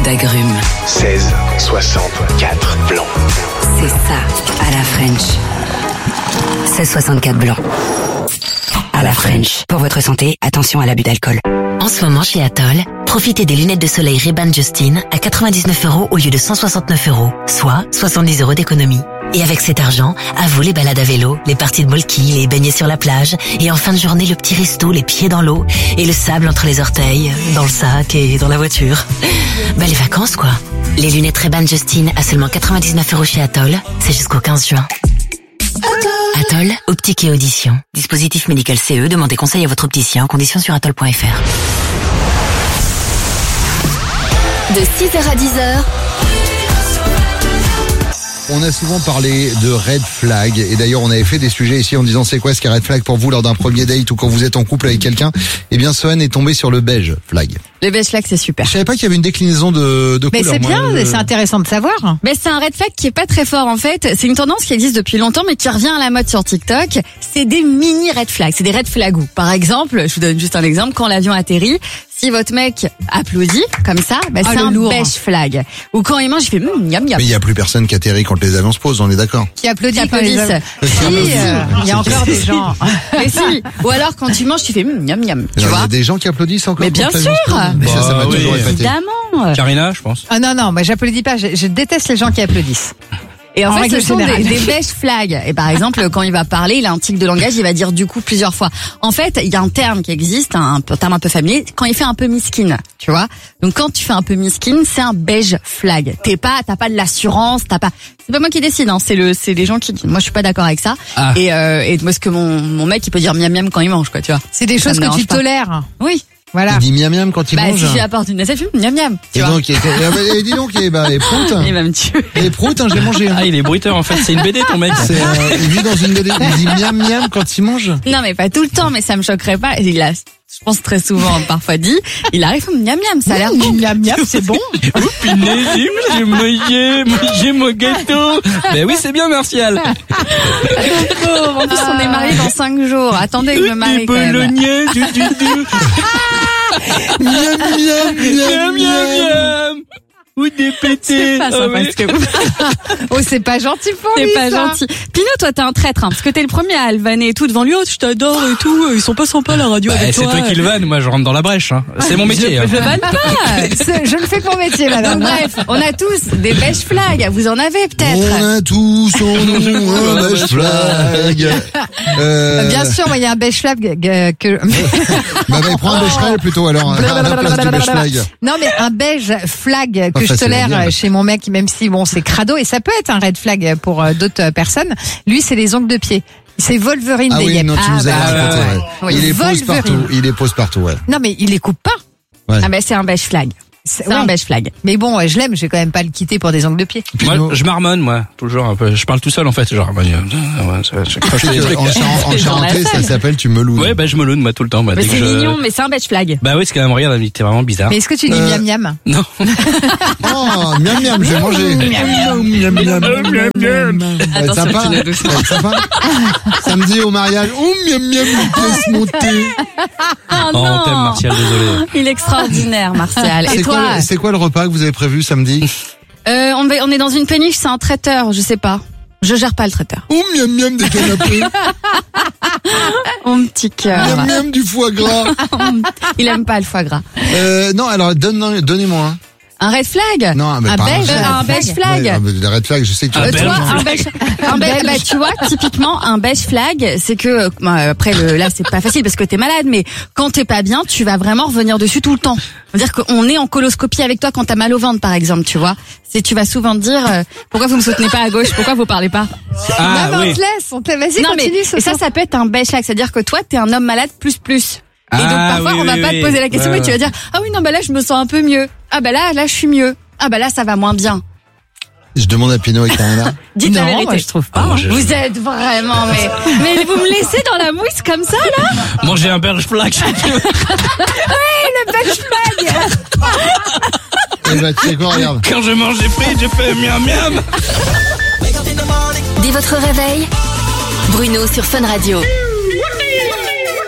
d'agrumes. 1664 blanc. C'est ça, à la French. 1664 blanc. À la French. Pour votre santé, attention à l'abus d'alcool. En ce moment, chez Atoll, profitez des lunettes de soleil Ray-Ban Justin à 99 € au lieu de 169 €, soit 70 € d'économie. Et avec cet argent, à vous les balades à vélo, les parties de molki, les baignets sur la plage, et en fin de journée, le petit resto, les pieds dans l'eau, et le sable entre les orteils, dans le sac et dans la voiture. Bah, les vacances, quoi. Les lunettes Ray-Ban Justin à seulement 99 € chez Atoll, c'est jusqu'au 15 juin. Atoll, optique et audition. Dispositif médical CE, demandez conseil à votre opticien en conditions sur atoll.fr. De 6h à 10h. On a souvent parlé de red flag et d'ailleurs on avait fait des sujets ici en disant c'est quoi ce qu'est red flag pour vous lors d'un premier date ou quand vous êtes en couple avec quelqu'un. Eh bien Sohan est tombé sur le beige flag. Le beige flag, c'est super. Je savais pas qu'il y avait une déclinaison de Mais couleurs. c'est bien, c'est intéressant de savoir. Mais c'est un red flag qui est pas très fort en fait. C'est une tendance qui existe depuis longtemps mais qui revient à la mode sur TikTok. C'est des mini red flags, c'est des red flagous. Par exemple, je vous donne juste un exemple, quand l'avion atterrit, si votre mec applaudit comme ça, bah, c'est un beige flag. Ou quand il mange, il fait miam miam. Mais il y a plus personne qui atterrit quand les avions se posent, on est d'accord. Qui applaudit quand les avions. Il y a encore des gens. Mais si. Ou alors quand tu manges, tu fais miam miam. Tu vois. Il y a des gens qui applaudissent encore. Mais bien sûr. Mais ça m'a toujours épaté. Évidemment. Karina, je pense. Ah non, moi j'applaudis pas, je déteste les gens qui applaudisse. Et en fait, ce sont des beige flags. Et par exemple, quand il va parler, il a un tic de langage, il va dire du coup plusieurs fois. En fait, il y a un terme qui existe, un terme un peu familier, quand il fait un peu miskin, tu vois. Donc quand tu fais un peu miskin, c'est un beige flag. T'as pas de l'assurance, c'est pas moi qui décide, hein, c'est les gens qui disent. Moi, je suis pas d'accord avec ça. Ah. Et moi, ce que mon mec, il peut dire miam miam quand il mange, quoi, tu vois. C'est des choses que tu tolères. Oui. Voilà. Il dit miam miam quand il mange. Si je lui apporte une assiette, miam miam. Et donc, dis donc, les proutes. Il va me tuer. Les proutes, j'ai mangé. Ah, il est bruiteur en fait, c'est une BD ton mec. Il vit dans une BD, il dit miam miam quand il mange. Non mais pas tout le temps, mais ça me choquerait pas. Il a, je pense très souvent, parfois dit, il arrive miam miam, ça a l'air bon. Miam miam, c'est bon. Oh punaise, j'ai mangé mon gâteau. Ben oui, c'est bien Martial. En plus, on est mariés dans 5 jours. Attendez que je me marie quand même. Bolognaise, Miam miam miam. Ou des pétés. C'est pas sympa ce que vous... Oh, c'est pas gentil pour lui, ça. C'est pas gentil. Pino, toi, t'es un traître, hein, parce que t'es le premier à le vanner et tout devant lui. Oh, je t'adore et tout. Ils sont pas sympas, la radio, avec toi. C'est toi qui le vanne. Moi, je rentre dans la brèche, hein. C'est mon métier. Je vanne pas. Je le fais pour métier, madame. Donc, bref, on a tous des beige flags. Vous en avez peut-être. On a tous un beige flag. Bien sûr, moi, il y a un beige flag que... prends un beige flag plutôt, alors. À la place du beige flag. Non, mais un beige flag que je tolère chez mon mec, même si bon c'est crado et ça peut être un red flag pour d'autres personnes. Lui, c'est les ongles de pied. C'est Wolverine des yep. Non, tu nous as raconté, ouais. Oui, il les pose partout, ouais. Non, mais il les coupe pas. Ouais. Ah ben c'est un beige flag. C'est un beige flag. Mais bon, je l'aime, je vais quand même pas le quitter pour des ongles de pied. Moi, je marmonne, moi, toujours un peu. Je parle tout seul, en fait, genre. En Charentais, ça s'appelle tu melounes. Ouais, je meloune, moi, tout le temps. Mais c'est mignon, mais c'est un beige flag. Bah oui, c'est quand même, regarde, t'es vraiment bizarre. Mais est-ce que tu dis miam miam? Non. Oh, miam miam, je vais manger. Miam miam. Sympa. Samedi au mariage. Oh, miam miam, laisse monter. Oh non. On t'aime, Martial, désolé. Il est extraordinaire, Martial. Et toi? C'est quoi le repas que vous avez prévu samedi? On est dans une péniche, c'est un traiteur, je sais pas. Je gère pas le traiteur. Oh, miam miam des canapés. Mon petit cœur. Miam miam du foie gras. Il aime pas le foie gras. Non, alors donnez-moi un. Un red flag? Non, mais un beige flag. Ouais, le red flag, je sais que tu tu vois, typiquement, un beige flag, c'est que, après, là, c'est pas facile parce que t'es malade, mais quand t'es pas bien, tu vas vraiment revenir dessus tout le temps. C'est-à-dire qu'on est en coloscopie avec toi quand t'as mal au ventre, par exemple, tu vois. Tu vas souvent te dire, pourquoi vous me soutenez pas à gauche? Pourquoi vous parlez pas? Ah, oui. On te laisse, vas-y, continue. Et ça peut être un beige flag. C'est-à-dire que toi, t'es un homme malade plus. Et donc parfois on va pas te poser la question mais tu vas dire ah oui non là je me sens un peu mieux. Ah là je suis mieux. Ah là ça va moins bien. Je demande à Pino et Karina. Dites la vérité. Moi, je trouve pas. Vous êtes vraiment mais vous me laissez dans la mousse comme ça là? Moi j'ai un beige flag. Oui le beige flag. Eh ben tu sais quoi regarde. Quand je mange des frites je fais miam miam. Dès votre réveil, Bruno sur Fun Radio.